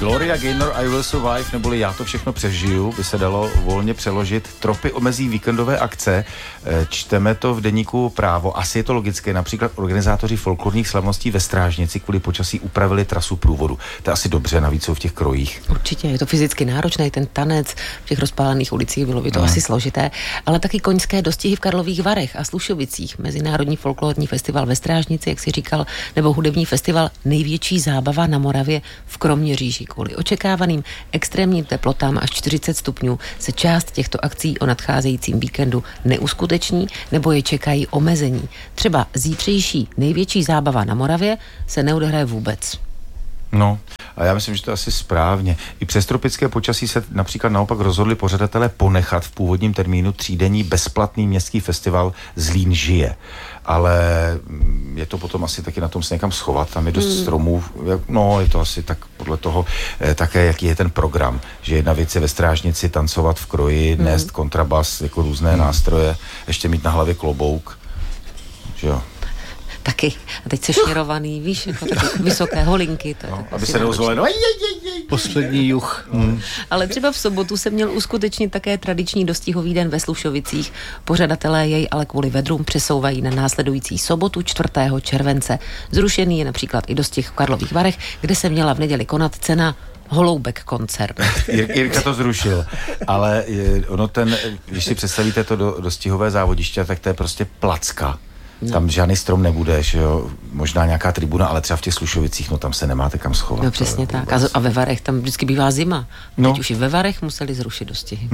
Gloria Gaynor, I Will Survive, neboli Já to všechno přežiju, by se dalo volně přeložit. Tropy omezí víkendové akce. Čteme to v deníku Právo. Asi je to logické. Například organizátoři folklorních slavností ve Strážnici kvůli počasí upravili trasu průvodu. To je asi dobře, navíc jsou v těch krojích. Určitě, je to fyzicky náročné, ten tanec v těch rozpálených ulicích, bylo by to asi složité, ale taky koňské dostihy v Karlových Varech a Slušovicích, Mezinárodní folklorní festival ve Strážnici, jak si říkal, nebo hudební festival Největší zábava na Moravě v Kroměříži. Kvůli očekávaným extrémním teplotám až 40 stupňů se část těchto akcí o nadcházejícím víkendu neuskuteční nebo je čekají omezení. Třeba zítřejší Největší zábava na Moravě se neodehraje vůbec. No, a já myslím, že to je asi správně. I přes tropické počasí se například naopak rozhodli pořadatelé ponechat v původním termínu třídenní bezplatný městský festival Zlín žije. Ale je to potom asi taky na tom se někam schovat, tam je dost stromů, no je to asi tak podle toho také, jaký je ten program, že jedna věc je ve Strážnici tancovat v kroji, nést kontrabas, jako různé nástroje, ještě mít na hlavě klobouk, že jo. Taky. A teď se šněrovaný, víš, jako taky vysoké holinky. To no, aby se neozvoleno. Poslední juch. Ale třeba v sobotu se měl uskutečnit také tradiční dostihový den ve Slušovicích. Pořadatelé jej ale kvůli vedrům přesouvají na následující sobotu 4. července. Zrušený je například i dostih v Karlových Varech, kde se měla v neděli konat cena Holoubek koncert. Jirka to zrušil, ale ono když si představíte to dostihové závodiště, tak to je prostě placka. No. Tam žádný strom nebude, že jo, možná nějaká tribuna, ale třeba v těch Slušovicích, no tam se nemáte kam schovat. No přesně tak. A ve Varech tam vždycky bývá zima. Teď už i ve Varech museli zrušit dostihy.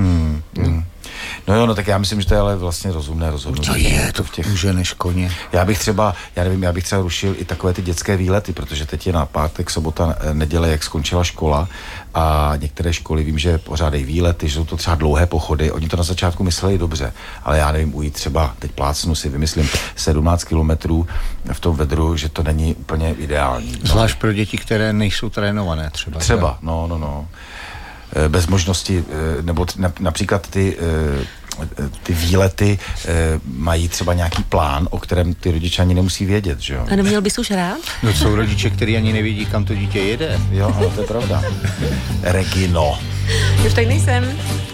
No jo, no tak já myslím, že to je ale vlastně rozumné rozhodnutí. To je, to v těch může než koně. Já bych třeba rušil i takové ty dětské výlety, protože teď je na pátek, sobota, neděle, jak skončila škola a některé školy vím, že pořádají výlety, že jsou to třeba dlouhé pochody. Oni to na začátku mysleli dobře, ale já nevím, ujít třeba, teď plácnu si, vymyslím 17 kilometrů v tom vedru, že to není úplně ideální. Zvlášť pro děti, které nejsou trénované třeba. Třeba, no. Bez možnosti, nebo například ty výlety mají třeba nějaký plán, o kterém ty rodiče ani nemusí vědět, že jo? A neměl bys už rád? No jsou rodiče, kteří ani nevědí, kam to dítě jede. Jo, ale to je pravda. Regino. Už tak nejsem.